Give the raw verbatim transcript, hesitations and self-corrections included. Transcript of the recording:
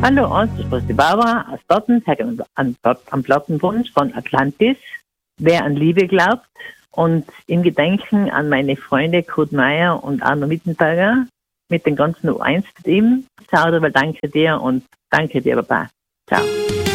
Hallo, Hans, ich bin die Barbara aus Dortmund, am, am Plattenwunsch von Atlantis. Wer an Liebe glaubt und im Gedenken an meine Freunde Kurt Meyer und Arno Mittenberger mit den ganzen U eins Team. Ciao, aber danke dir und danke dir, Papa. Ciao.